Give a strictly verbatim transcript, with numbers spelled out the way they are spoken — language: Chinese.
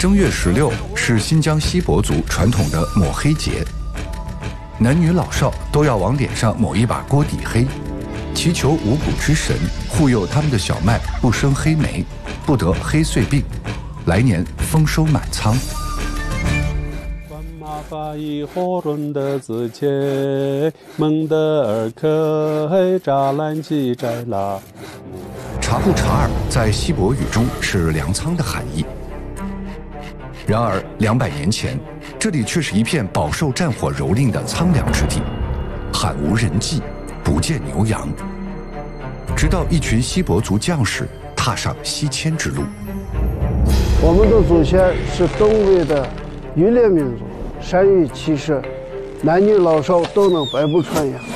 正月十六是新疆锡伯族传统的抹黑节，男女老少都要往脸上抹一把锅底黑，祈求五谷之神护佑他们的小麦不生黑霉，不得黑穗病，来年丰收满仓。 法以火润的自切蒙德尔克黑扎兰吉摘拉。 察布查尔在锡伯语中是粮仓的含义。然而两百年前，这里却是一片饱受战火蹂躏的苍凉之地，罕无人迹，不见牛羊。直到一群锡伯族将士踏上西迁之路。 我们的祖先是东魏的渔猎民族，善于骑射，男女老少都能百步穿杨。